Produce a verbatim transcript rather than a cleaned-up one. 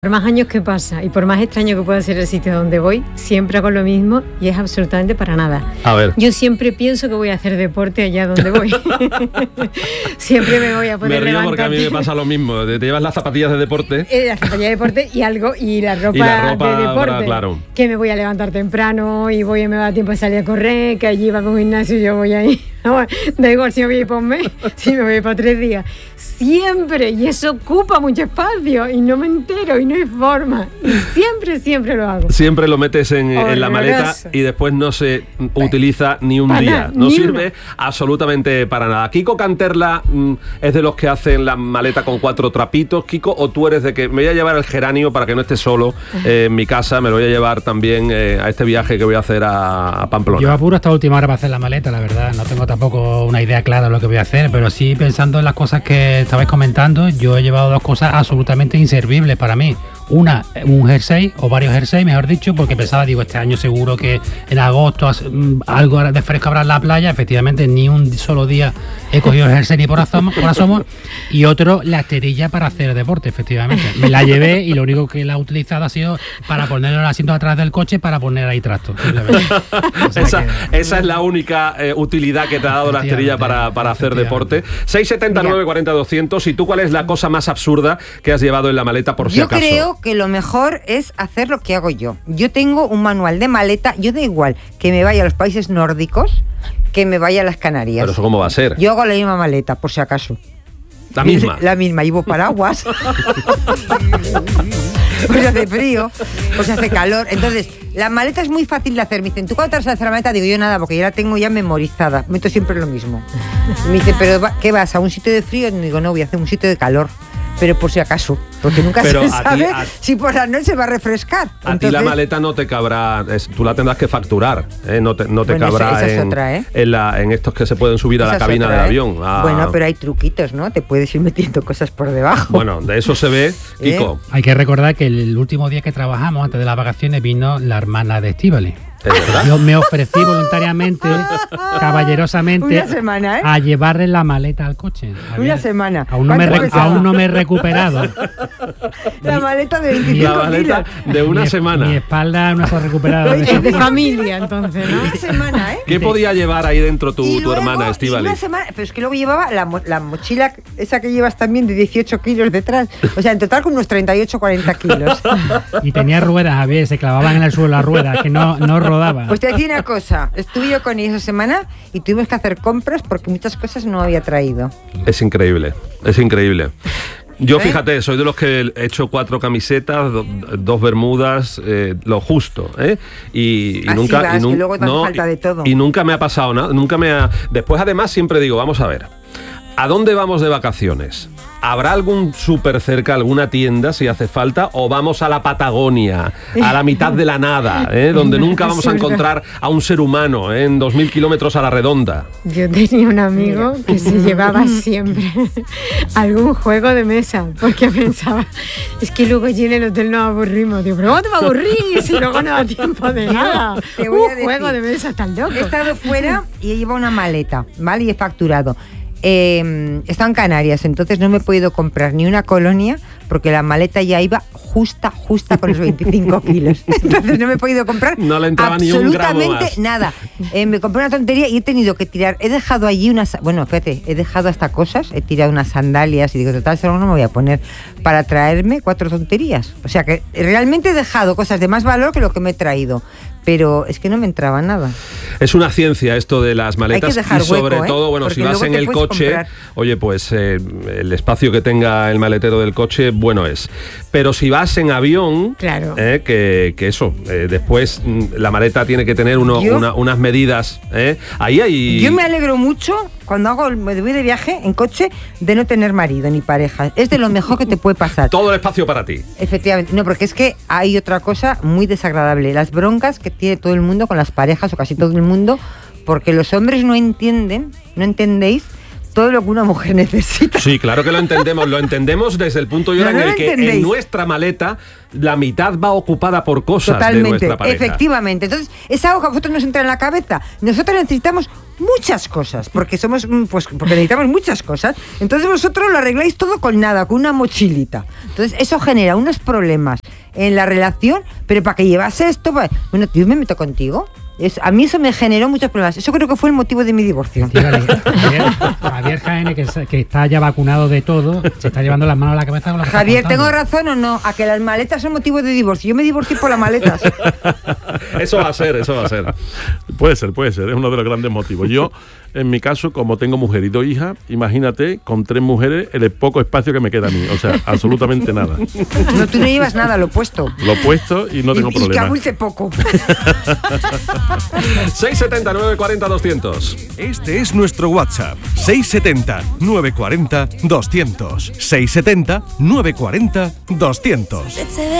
Por más años que pasa y por más extraño que pueda ser el sitio donde voy, siempre hago lo mismo y es absolutamente para nada. A ver. Yo siempre pienso que voy a hacer deporte allá donde voy. Siempre me voy a poder Me río levantar. porque a mí me pasa lo mismo. Te llevas las zapatillas de deporte. Eh, las zapatillas de deporte y algo y la ropa, Y la ropa de deporte. para- claro. Que me voy a levantar temprano y voy y me va a tiempo de salir a correr, que allí va con un gimnasio y yo voy ahí. Da igual si me voy a ir por un mes, si me voy a ir por tres días. Siempre, y eso ocupa mucho espacio y no me entero y no hay forma. Y siempre, siempre lo hago. Siempre lo metes en, en la maleta Horroroso. y después no se utiliza ni un Para día. nada, No ni sirve uno. absolutamente para nada. Kiko Canterla mm, es de los que hacen la maleta con cuatro trapitos. Kiko, o tú eres de que me voy a llevar el geranio para que no esté solo eh, en mi casa, me lo voy a llevar también eh, a este viaje que voy a hacer a, a Pamplona. Yo apuro hasta última hora para hacer la maleta, la verdad. No tengo tampoco una idea clara de lo que voy a hacer, pero sí pensando en las cosas que estabais comentando, yo he llevado dos cosas absolutamente inservibles para mí. Una, un jersey, o varios jerseys, mejor dicho, porque pensaba, digo, este año seguro que en agosto as- mm, algo de fresco habrá en la playa. Efectivamente, ni un solo día he cogido el jersey ni por asomo, por asomo. Y otro, la esterilla para hacer deporte, efectivamente. Me la llevé y lo único que la he utilizado ha sido para poner los asientos atrás del coche para poner ahí trastos. simplemente. O sea Esa, que- esa es la única eh, utilidad que te ha dado la esterilla para, para hacer deporte. seis setenta y nueve cuarenta doscientos. ¿Y tú cuál es la cosa más absurda que has llevado en la maleta por si Yo acaso? creo que lo mejor es hacer lo que hago yo. Yo tengo un manual de maleta, yo da igual que me vaya a los países nórdicos, que me vaya a las Canarias. Pero eso cómo va a ser. Yo hago la misma maleta, por si acaso. La misma. La misma, llevo paraguas. Pues hace frío, pues hace calor. Entonces, la maleta es muy fácil de hacer. Me dicen, ¿tú cuándo te vas a hacer la maleta? Digo, yo nada, porque ya la tengo ya memorizada. Meto siempre lo mismo. Me dice, ¿pero va- qué vas? ¿A un sitio de frío? Digo, no, voy a hacer un sitio de calor. Pero por si acaso, porque nunca Pero se a ti- sabe a- si por la noche va a refrescar. A ti la Entonces, maleta no te cabrá, es- tú la tendrás que facturar, ¿eh? no te, no te Bueno, cabrá esa- esa es en, otra, ¿eh? en, la, en estos que se pueden subir a esa la es cabina otra, del ¿eh? avión. Ah, Bueno, pero hay truquitos, ¿no? Te puedes ir metiendo cosas por debajo. Bueno, de eso se ve, Kiko. Hay que recordar que el último día que trabajamos, antes de las vacaciones, vino la hermana de Estíbaliz. ¿Es verdad? Yo me ofrecí voluntariamente, caballerosamente, Una semana, ¿eh? a llevarle la maleta al coche. Una semana. Aún no, me ¿Cuánto re- pesaba? aún no me he recuperado. La maleta de La veinticinco maleta kilos. de una Mi- semana. Mi espalda no se ha recuperado. de Es eso. de familia, entonces, ¿no? Una semana, ¿eh? ¿Qué podía llevar ahí dentro tu, Y tu luego, hermana, y Estíbaliz? una semana, pero es que luego llevaba la, mo- la mochila, esa que llevas también de dieciocho kilos detrás. O sea, en total con unos treinta y ocho, cuarenta kilos. Y tenía ruedas, Javier, se clavaban en el suelo las ruedas, que no, no rodaban. Pues te decía una cosa, estuve yo con ella esa semana y tuvimos que hacer compras porque muchas cosas no había traído. Es increíble, es increíble. Yo, ¿Eh? fíjate, soy de los que he hecho cuatro camisetas, do- dos bermudas, eh, lo justo, ¿eh? Y, y Así nunca... vas, y nun- que luego te hace falta de todo. Y nunca me ha pasado nada, nunca me ha... Después, además, siempre digo, vamos a ver, ¿a dónde vamos de vacaciones? ¿Habrá algún súper cerca, alguna tienda, si hace falta? ¿O vamos a la Patagonia, a la mitad de la nada, ¿eh? Donde nunca vamos a Es verdad. encontrar a un ser humano, ¿eh? En dos mil kilómetros a la redonda? Yo tenía un amigo que se llevaba siempre algún juego de mesa, porque pensaba, es que luego allí en el hotel nos aburrimos. Digo, pero ¿cómo te va a aburrir si luego no da tiempo de nada? Te voy a Un decir, juego de mesa tan loco. He estado fuera y he llevado una maleta, ¿vale? Y he facturado. Eh, he estado en Canarias, entonces no me he podido comprar ni una colonia porque la maleta ya iba justa, justa con los veinticinco kilos. Entonces no me he podido comprar No le entraba ni un gramo absolutamente más. nada. Eh, me compré una tontería y he tenido que tirar. He dejado allí unas... Bueno, fíjate, he dejado hasta cosas. He tirado unas sandalias y digo, total, eso no me voy a poner para traerme cuatro tonterías. O sea que realmente he dejado cosas de más valor que lo que me he traído. Pero es que no me entraba nada. Es una ciencia esto de las maletas dejar y sobre hueco, ¿eh? todo, bueno, Porque si vas luego en te el puedes coche, comprar. oye, pues eh, el espacio que tenga el maletero del coche, bueno es. Pero si vas en avión, Claro. eh, que, que eso, eh, después mm, la maleta tiene que tener uno- Yo- una- unas medidas, ¿eh? Ahí hay... Yo me alegro mucho cuando hago el- me voy de viaje en coche de no tener marido ni pareja. Es de lo mejor que te puede pasar. Todo el espacio para ti. Efectivamente. No, porque es que hay otra cosa muy desagradable. Las broncas que tiene todo el mundo con las parejas o casi todo el mundo, porque los hombres no entienden, no entendéis todo lo que una mujer necesita. Sí, claro que lo entendemos. Lo entendemos desde el punto de vista No, no en el lo que entendéis. en nuestra maleta la mitad va ocupada por cosas de Totalmente, nuestra pareja. efectivamente. Entonces, es algo que a vosotros nos entra en la cabeza. Nosotros necesitamos muchas cosas, porque somos, mm, pues, porque necesitamos muchas cosas. Entonces vosotros lo arregláis todo con nada, con una mochilita. Entonces, eso genera unos problemas en la relación, pero para que llevas esto, pues, bueno, yo me meto contigo. Es, a mí eso me generó muchos problemas. Eso creo que fue el motivo de mi divorcio. Sí, vale. Javier, Javier Jaén, que, que está ya vacunado de todo, se está llevando las manos a la cabeza con lo que está Javier, contando. ¿tengo razón o no? A que las maletas son motivo de divorcio. Yo me divorcié por las maletas. Eso va a ser, eso va a ser. Puede ser, puede ser, es uno de los grandes motivos. Yo, en mi caso, como tengo mujer y dos hijas, imagínate, con tres mujeres, el poco espacio que me queda a mí. O sea, absolutamente nada. No, tú no llevas nada, lo opuesto. Lo he puesto y no tengo y, y que problema. abulce poco. seis setenta, nueve cuarenta, doscientos. Este es nuestro WhatsApp, seis setenta, nueve cuarenta, doscientos. seis setenta, nueve cuarenta, doscientos.